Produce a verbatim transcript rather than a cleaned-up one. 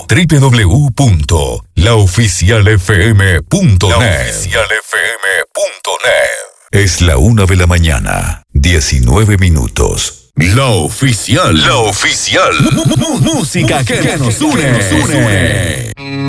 w w w punto la oficial f m punto net. la oficial f m punto net. Es la una de la mañana, diecinueve minutos. La Oficial. La Oficial. Música que nos une.